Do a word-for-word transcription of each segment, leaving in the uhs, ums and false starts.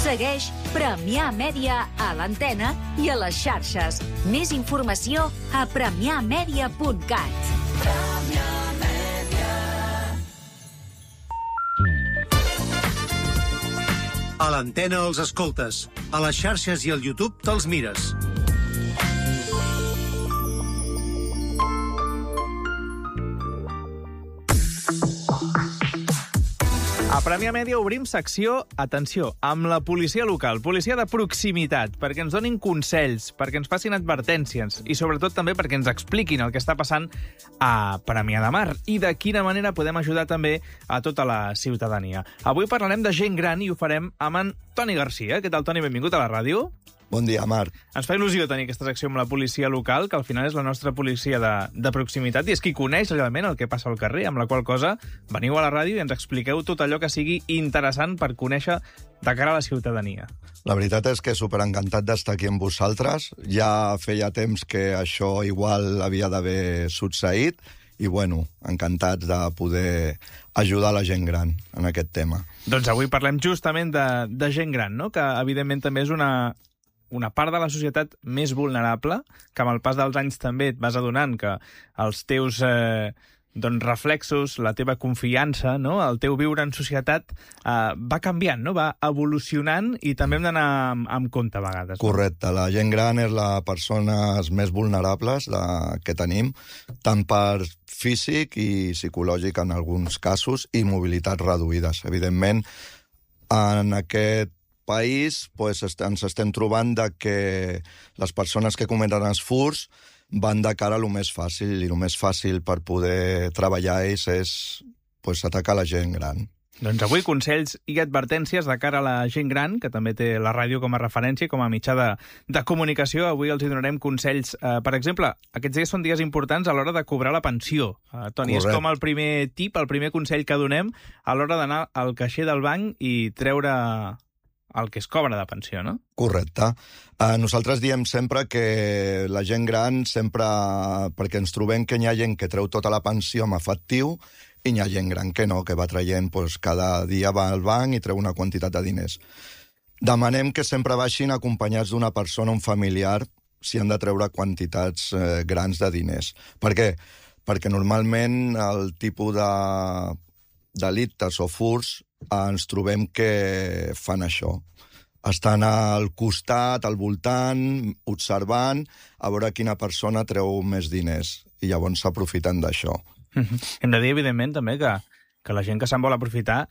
Segueix Premià Mèdia a l'antena i a les xarxes. Més informació a premià mèdia punt cat. Premià Mèdia. A l'antena els escoltes. A les xarxes i al YouTube te'ls mires. A Premià Mèdia obrim secció, atenció, amb la policia local, policia de proximitat, perquè ens donin consells, perquè ens facin advertències i sobretot també perquè ens expliquin el que està passant a Premià de Mar i de quina manera podem ajudar també a tota la ciutadania. Avui parlarem de gent gran i ho farem amb en Toni Garcia. Què tal, Toni? Benvingut a la ràdio. Bon dia, Marc. Ens fa il·lusió tenir aquesta secció amb la policia local, que al final és la nostra policia de, de proximitat i és qui coneix realment el que passa al carrer, amb la qual cosa veniu a la ràdio i ens expliqueu tot allò que sigui interessant per conèixer de cara a la ciutadania. La veritat és que superencantat d'estar aquí amb vosaltres. Ja feia temps que això igual havia d'haver succeït i, bueno, encantats de poder ajudar la gent gran en aquest tema. Doncs avui parlem justament de, de gent gran, no? Que evidentment també és una... una part de la societat més vulnerable, que amb el pas dels anys també et vas adonant que els teus eh, doncs reflexos, la teva confiança, no? El teu viure en societat eh, va canviant, no? Va evolucionant i també hem d'anar amb, amb compte a vegades. No? Correcte. La gent gran és la persones més vulnerables de, que tenim, tant per físic i psicològic en alguns casos i mobilitats reduïdes. Evidentment, en aquest país pues, ens estem trobant de que les persones que cometen els furts van de cara a lo més fàcil, i lo més fàcil per poder treballar ells és pues, atacar la gent gran. Doncs avui consells i advertències de cara a la gent gran, que també té la ràdio com a referència i com a mitjà de, de comunicació. Avui els hi donarem consells. Uh, per exemple, aquests dies són dies importants a l'hora de cobrar la pensió. Uh, Toni, Correcte. És com el primer tip, el primer consell que donem a l'hora d'anar al caixer del banc i treure el que es cobra de pensió, no? Correcte. Uh, nosaltres diem sempre que la gent gran sempre... perquè ens trobem que hi ha gent que treu tota la pensió amb efectiu i hi ha gent gran que no, que va traient, doncs, cada dia va al banc i treu una quantitat de diners. Demanem que sempre baixin acompanyats d'una persona, un familiar, si han de treure quantitats eh, grans de diners. Per què? Perquè normalment el tipus de delictes o furts ens trobem que fan això. Estan al costat, al voltant, observant, a veure quina persona treu més diners. I llavors s'aprofiten d'això. Mm-hmm. Hem de dir, evidentment, també que, que la gent que se'n vol aprofitar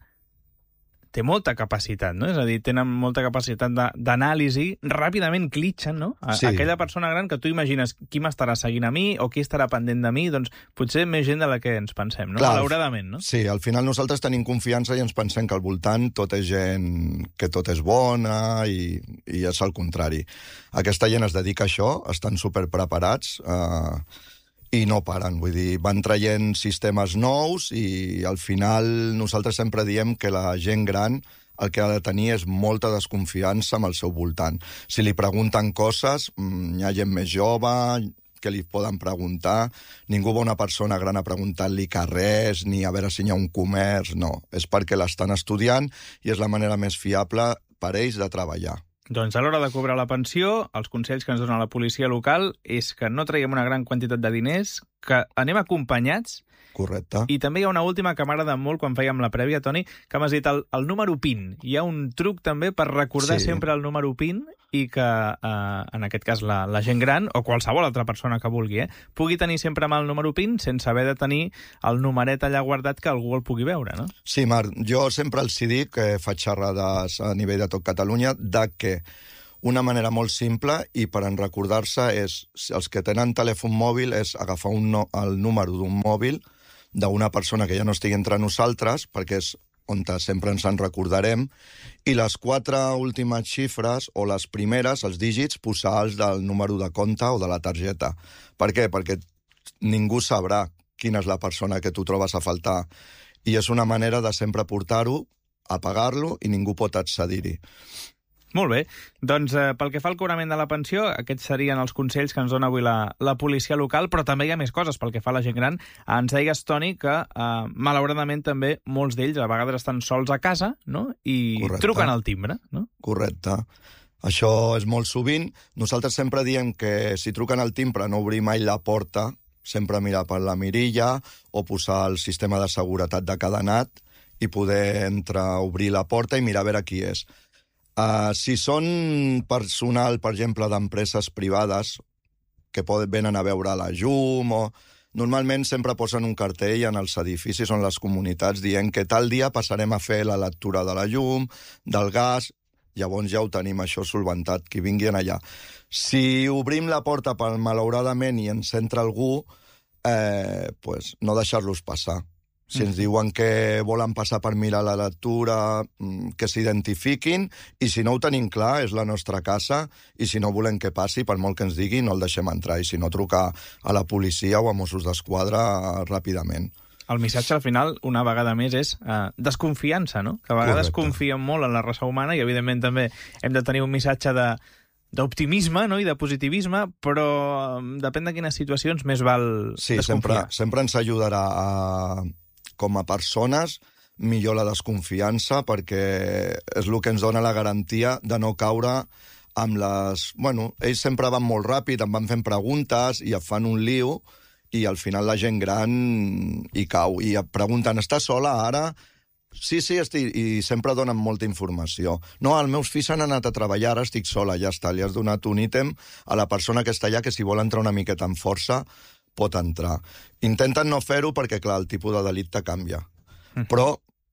té molta capacitat, no? És a dir, tenen molta capacitat d'anàlisi, ràpidament clitxen, no? A, sí. Aquella persona gran que tu imagines qui m'estarà seguint a mi o qui estarà pendent de mi, doncs potser més gent de la que ens pensem, no? Clar, malauradament, no? Sí, al final nosaltres tenim confiança i ens pensem que al voltant tot és gent que tot és bona i, i és el contrari. Aquesta gent es dedica a això, estan superpreparats, eh, i no paren, vull dir, van traient sistemes nous i al final nosaltres sempre diem que la gent gran el que ha de tenir és molta desconfiança amb el seu voltant. Si li pregunten coses, hi ha gent més jove que li poden preguntar, ningú va una persona gran a preguntar-li carrers ni a veure si hi ha un comerç, no. És perquè l'estan estudiant i és la manera més fiable per ells de treballar. Doncs a l'hora de cobrar la pensió, els consells que ens dona la policia local és que no traiem una gran quantitat de diners, que anem acompanyats. Correcte. I també hi ha una última que m'agrada molt quan fèiem la prèvia, Toni, que m'has dit el, el número PIN. Hi ha un truc també per recordar sí. sempre el número PIN i que, eh, en aquest cas, la, la gent gran, o qualsevol altra persona que vulgui, eh, pugui tenir sempre amb el número PIN sense haver de tenir el numeret allà guardat que algú el pugui veure, no? Sí, Marc, jo sempre els dic, que faig xerrades a nivell de tot Catalunya, de que una manera molt simple i per en recordar-se és, els que tenen telèfon mòbil, és agafar un no, el número d'un mòbil d'una persona que ja no estigui entre nosaltres, perquè és on sempre ens en recordarem, i les quatre últimes xifres, o les primeres, els dígits, posar-los del número de compte o de la targeta. Per què? Perquè ningú sabrà quina és la persona que tu trobes a faltar. I és una manera de sempre portar-ho, apagar-lo, i ningú pot accedir-hi. Molt bé. Doncs eh, pel que fa al cobrament de la pensió, aquests serien els consells que ens dona avui la, la policia local, però també hi ha més coses pel que fa a la gent gran. Ens deies, Toni, que eh, malauradament també molts d'ells a vegades estan sols a casa, no? I Correcte. Truquen al timbre, no? correcte. Això és molt sovint. Nosaltres sempre diem que si truquen al timbre no obrir mai la porta, sempre mirar per la mirilla o posar el sistema de seguretat de cadenat i poder entrar, obrir la porta i mirar a veure qui és. Uh, si són personal, per exemple, d'empreses privades que poden venen a veure la llum o... Normalment sempre posen un cartell en els edificis o en les comunitats dient que tal dia passarem a fer la lectura de la llum, del gas, llavors ja ho tenim això solventat, qui vinguin allà. Si obrim la porta per, malauradament i ens entra algú, eh, pues no deixar-los passar. Si ens diuen que volen passar per mirar la lectura, que s'identifiquin, i si no ho tenim clar, és la nostra casa, i si no volem que passi, per molt que ens digui, no el deixem entrar, i si no, trucar a la policia o a Mossos d'Esquadra ràpidament. El missatge, al final, una vegada més, és eh, desconfiança, no? Que a vegades Correcte. confiem molt en la raça humana i, evidentment, també hem de tenir un missatge de d'optimisme, no?, i de positivisme, però eh, depèn de quines situacions més val sí, desconfiar. Sempre, sempre ens ajudarà a... com a persones, millor la desconfiança, perquè és el que ens dona la garantia de no caure amb les... Bueno, ells sempre van molt ràpid, em van fent preguntes i et fan un lío, i al final la gent gran hi cau. I et pregunten, estàs sola ara? Sí, sí, estic... i sempre donen molta informació. No, els meus fills han anat a treballar, ara estic sola, ja està. Li has donat un ítem a la persona que està allà, que si vol entrar una miqueta amb força, pot entrar. Intenten no fer-ho perquè, clar, el tipus de delicte canvia. Mm. Però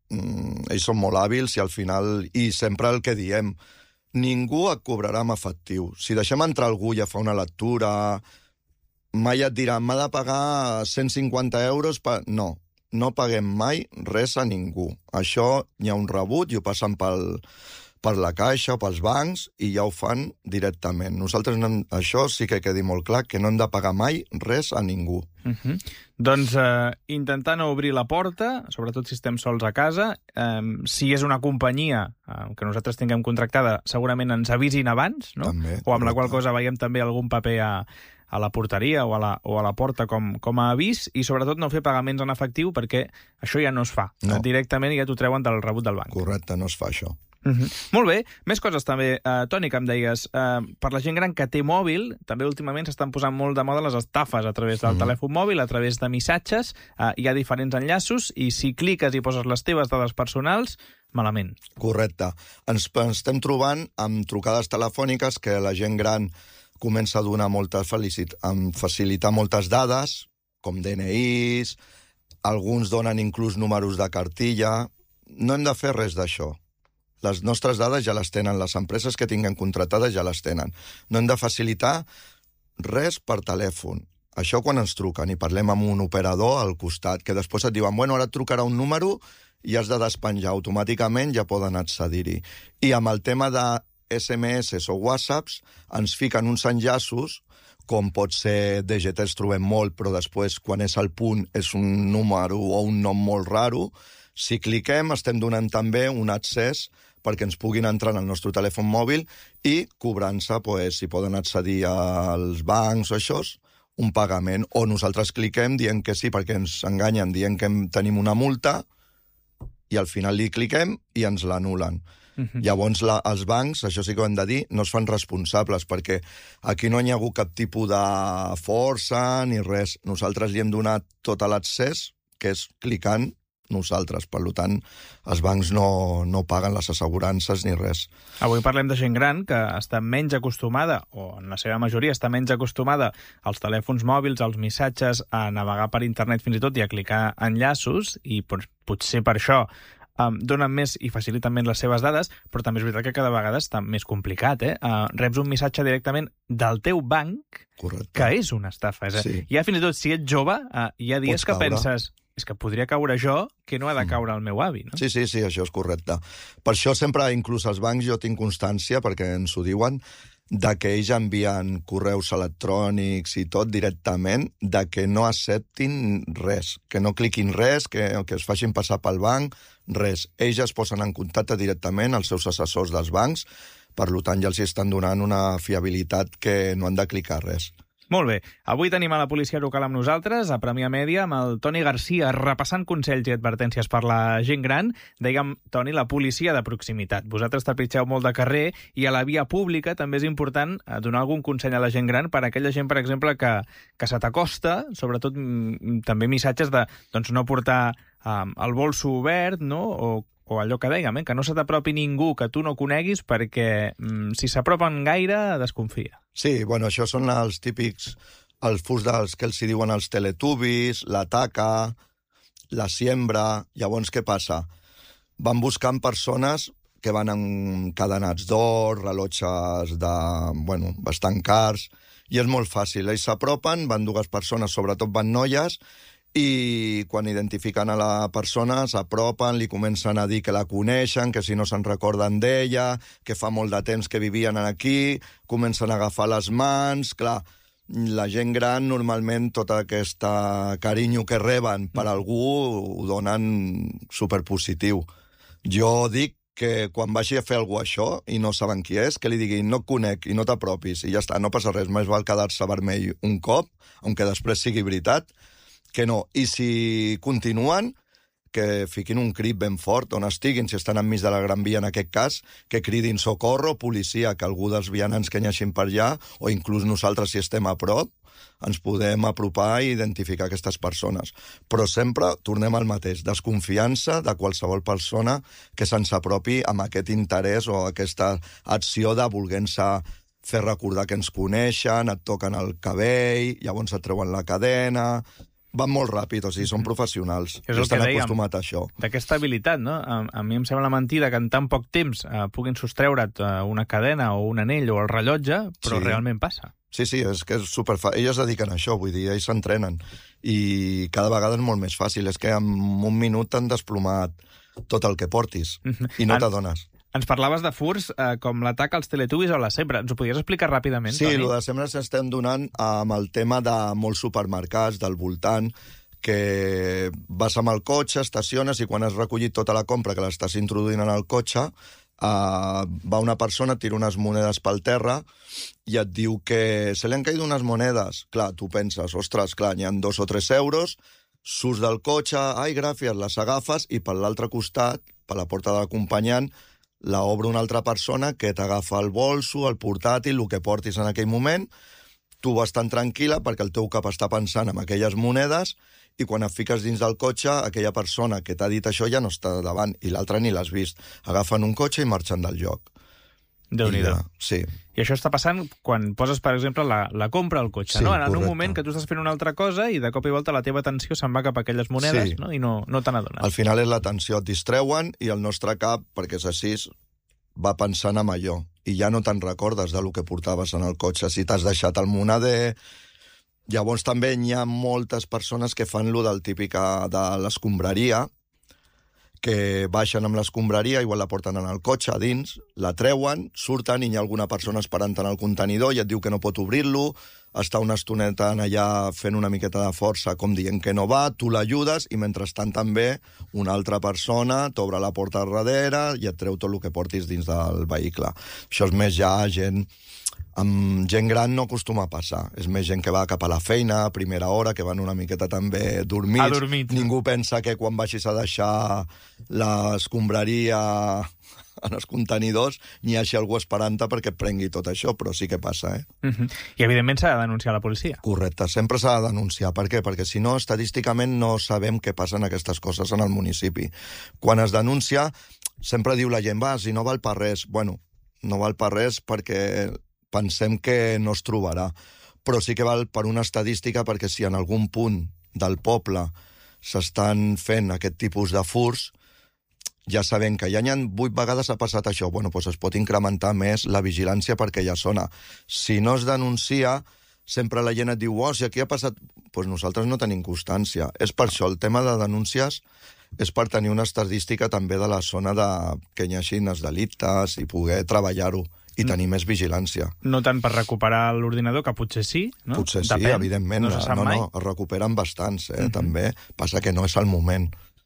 mm, ells són molt hàbils i al final... I sempre el que diem, ningú et cobrarà amb efectiu. Si deixem entrar algú i ja fa una lectura, mai et diran, m'ha de pagar cent cinquanta euros... Per... No, no paguem mai res a ningú. Això hi ha un rebut i ho passen pel, per la caixa o pels bancs i ja ho fan directament. Nosaltres, no, això sí que quedi molt clar, que no hem de pagar mai res a ningú. Uh-huh. Doncs eh, intentar no obrir la porta, sobretot si estem sols a casa. Eh, si és una companyia eh, que nosaltres tinguem contractada, segurament ens avisin abans, no? També, o amb la qual correcte. cosa veiem també algun paper a, a la porteria o a la, o a la porta com, com a avís, i sobretot no fer pagaments en efectiu perquè això ja no es fa. No. Directament ja t'ho treuen del rebut del banc. Correcte, no es fa això. Uh-huh. Molt bé. Més coses també, uh, Toni, que em deies. Uh, per la gent gran que té mòbil, també últimament s'estan posant molt de moda les estafes a través del mm. telèfon mòbil, a través de missatges. Uh, hi ha diferents enllaços i si cliques i poses les teves dades personals, malament. Correcte. Ens, ens estem trobant amb trucades telefòniques que la gent gran comença a donar molta felicit, a facilitar moltes dades, com D N Is, alguns donen inclús números de cartilla. No hem de fer res d'això. Les nostres dades ja les tenen, les empreses que tinguen contratades ja les tenen. No hem de facilitar res per telèfon. Això quan ens truquen i parlem amb un operador al costat, que després et diuen, bueno, ara et trucarà un número i has de despenjar automàticament, ja poden accedir-hi. I amb el tema de S M S o WhatsApps ens fiquen uns enllaços, com pot ser D G T, els trobem molt, però després, quan és el punt, és un número o un nom molt raro. Si cliquem, estem donant també un accés perquè ens puguin entrar en el nostre telèfon mòbil i cobrant-se, pues, si poden accedir als bancs o això, un pagament. O nosaltres cliquem dient que sí, perquè ens enganyen, dient que tenim una multa, i al final li cliquem i ens l'anulen. Uh-huh. Llavors, la, els bancs, això sí que ho hem de dir, no es fan responsables, perquè aquí no hi ha hagut cap tipus de força ni res. Nosaltres li hem donat tot l'accés, que és clicant nosaltres. Per tant, els bancs no, no paguen les assegurances ni res. Avui parlem de gent gran que està menys acostumada, o en la seva majoria està menys acostumada als telèfons mòbils, als missatges, a navegar per internet fins i tot i a clicar enllaços, i potser per això um, donen més i faciliten més les seves dades, però també és veritat que cada vegada està més complicat, eh? Uh, reps un missatge directament del teu banc, correcte, que és una estafa. Eh? Sí. Ja fins i tot si ets jove, uh, hi ha dies Pots que caure. penses, és que podria caure jo, que no ha de caure el meu avi, no? Sí, sí, sí, això és correcte. Per això sempre, inclús als bancs, jo tinc constància, perquè ens ho diuen, de que ells envien correus electrònics i tot directament, de que no acceptin res, que no cliquin res, que, que es facin passar pel banc, res. Ells es posen en contacte directament als seus assessors dels bancs, per tant ja els estan donant una fiabilitat que no han de clicar res. Molt bé. Avui tenim a la policia local amb nosaltres, a Premià Mèdia, amb el Toni Garcia, repassant consells i advertències per la gent gran. Dèiem, Toni, la policia de proximitat. Vosaltres trepitgeu molt de carrer i a la via pública també és important donar algun consell a la gent gran per a aquella gent, per exemple, que, que se t'acosta, sobretot m, també missatges de doncs, no portar um, el bolso obert, no?, o o allò que dèiem, eh? que no se t'apropi ningú que tu no coneguis perquè mm, si s'apropen gaire, desconfia. Sí, bueno, això són els típics, els furs dels que els hi diuen els teletubis, la taca, la siembra. Llavors, què passa? Van buscant persones que van encadenats d'or, rellotges de, bueno, bastant cars, i és molt fàcil. Ells s'apropen, van dues persones, sobretot van noies, i quan identifiquen a la persona s'apropen, li comencen a dir que la coneixen, que si no se'n recorden d'ella, que fa molt de temps que vivien aquí, comencen a agafar les mans. Clar, la gent gran normalment tot aquest carinyo que reben per algú ho donen superpositiu. Jo dic que quan vagi a fer algú això i no saben qui és, que li diguin no et conec i no t'apropis i ja està, no passa res, més val quedar-se vermell un cop, aunque després sigui veritat, que no. I si continuen, que fiquin un crit ben fort on estiguin, si estan enmig de la Gran Via en aquest cas, que cridin socorro, policia, que algú dels vianants que n'hi per allà, o inclús nosaltres si estem a prop, ens podem apropar i identificar aquestes persones. Però sempre tornem al mateix, desconfiança de qualsevol persona que se'ns apropi amb aquest interès o aquesta acció de voler-se fer recordar que ens coneixen, et toquen el cabell, llavors et treuen la cadena. Van molt ràpid, o sigui, són professionals. És el estan que dèiem, acostumats a això. D'aquesta habilitat, no? A, a mi em sembla mentida que en tan poc temps eh, puguin sostreure't eh, una cadena o un anell o el rellotge, però Sí. realment passa. Sí, sí, és que és superfàcil. Ells es dediquen a això, vull dir, ells s'entrenen. I cada vegada és molt més fàcil. És que en un minut t'han desplomat tot el que portis i no En- t'adones. Ens parlaves de furs eh, com l'atac als teletubis o la sembra. Ens ho podries explicar ràpidament, Sí, Toni? el de sempre s'estem donant amb el tema de molts supermercats, del voltant, que vas amb el cotxe, estaciones, i quan has recollit tota la compra que l'estàs introduint en el cotxe, uh, va una persona, tira unes monedes pel terra i et diu que se li han caído unes monedes. Clar, tu penses, ostres, clar, hi ha dos o tres euros, surts del cotxe, ai, gràcies, les agafes, i per l'altre costat, per la porta de l'acompanyant, la obre una altra persona que t'agafa el bolso, el portàtil, el que portis en aquell moment, tu vas tan tranquil·la perquè el teu cap està pensant en aquelles monedes i quan et fiques dins del cotxe, aquella persona que t'ha dit això ja no està davant i l'altra ni l'has vist. Agafen un cotxe i marxen del lloc. Déu-n'hi-do. I, uh, sí. I això està passant quan poses, per exemple, la, la compra al cotxe, Sí, no? En un correcte. moment que tu estàs fent una altra cosa i de cop i volta la teva atenció se'n va cap a aquelles monedes, Sí. no? I no, no te n'adones. Al final és l'atenció, et distreuen i el nostre cap, perquè és així, va pensant en allò i ja no te'n recordes de lo que portaves en el cotxe. Si t'has deixat el moneder... Llavors també hi ha moltes persones que fan lo del típic de l'escombraria, que baixen amb l'escombraria, igual la porten en el cotxe a dins, la treuen, surten i hi ha alguna persona esperant en el contenidor i et diu que no pot obrir-lo, està una estoneta allà fent una miqueta de força com dient que no va, tu l'ajudes i mentrestant també una altra persona t'obre la porta al darrere i et treu tot el que portis dins del vehicle. Això és més ja gent... Amb gent gran no acostuma a passar. És més gent que va cap a la feina a primera hora, que van una miqueta també dormits. Adormits. Ningú pensa que quan vagis a deixar l'escombraria en els contenidors n'hi hagi algú esperant-te perquè et prengui tot això, però sí que passa, eh? Uh -huh. I, evidentment, s'ha de denunciar a la policia. Correcte, sempre s'ha de denunciar. Per què? Perquè si no, estadísticament no sabem què passen aquestes coses en el municipi. Quan es denuncia, sempre diu la gent, va, si no val per res. Bueno, no val per res perquè pensem que no es trobarà. Però sí que val per una estadística perquè si en algun punt del poble s'estan fent aquest tipus de furs, ja sabem que ja n'hi ha vuit vegades ha passat això, bueno, doncs es pot incrementar més la vigilància per aquella zona. Si no es denuncia, sempre la gent et diu, oh, si aquí ha passat... Doncs nosaltres no tenim constància. És per això, el tema de denúncies és per tenir una estadística també de la zona de que hi hagi els delictes i poder treballar-ho i tenir més vigilància. No tant per recuperar l'ordinador, que potser sí, no? Potser sí, Depèn. evidentment. No se sap no, mai. no, es recuperen bastants, eh, Mhm. també. Passa que no és el moment.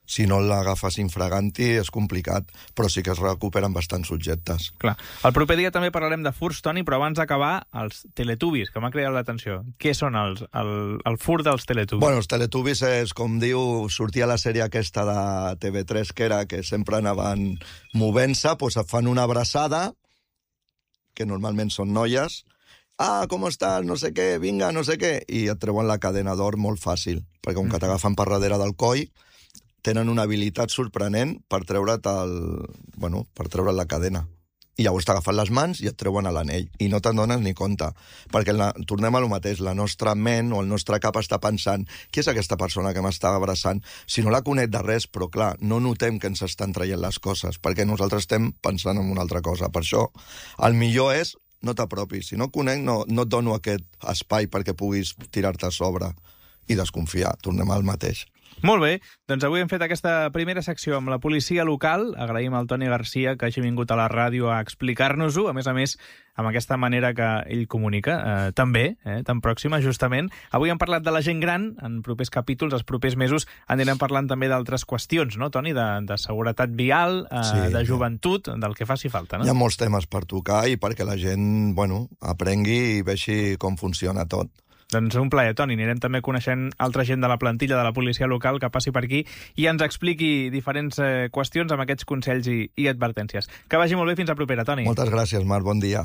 si no l'agafes infraganti és complicat, però sí que es recuperen bastants subjectes. Clar. El proper dia també parlarem de furts, Toni, però abans d'acabar, els Teletubbies, que m'ha cridat l'atenció. Què són els, el, el furt dels Teletubbies? Bueno, els Teletubbies és, com diu, sortia la sèrie aquesta de T V tres, que era que sempre anaven movent-se, doncs et fan una abraçada, que normalment són noies, ah, com estàs, no sé què, vinga, no sé què, i et treuen la cadena d'or molt fàcil, perquè com que t'agafen per darrere del coll, tenen una habilitat sorprenent per treure't el... bueno, per treure't la cadena. I llavors t'agafen les mans i et treuen a l'anell. I no te'n dones ni compte. Perquè la, tornem a lo mateix, la nostra ment o el nostre cap està pensant qui és aquesta persona que m'està abraçant? Si no la conec de res, però clar, no notem que ens estan traient les coses, perquè nosaltres estem pensant en una altra cosa. Per això, el millor és no t'apropis. Si no conec, no, no et dono aquest espai perquè puguis tirar-te a sobre i desconfiar. Tornem al mateix. Molt bé, doncs avui hem fet aquesta primera secció amb la policia local. Agraïm al Toni Garcia que hagi vingut a la ràdio a explicar-nos-ho, a més a més, amb aquesta manera que ell comunica, eh, també, eh, tan pròxima, justament. Avui hem parlat de la gent gran, en propers capítols, els propers mesos, anirem parlant també d'altres qüestions, no, Toni? De, de seguretat vial, eh, sí, de joventut, del que faci falta, no? Hi ha molts temes per tocar i perquè la gent, bueno, aprengui i vegi com funciona tot. Doncs un plaer, Toni. Anirem també coneixent altra gent de la plantilla de la policia local que passi per aquí i ens expliqui diferents eh, qüestions amb aquests consells i, i advertències. Que vagi molt bé, fins a propera, Toni. Moltes gràcies, Marc. Bon dia.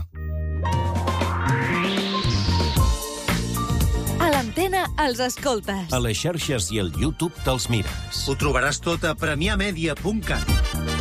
A l'Antena els escoltes. A les xarxes i al YouTube te'ls mires. Ho trobaràs tot a premià media punt cat.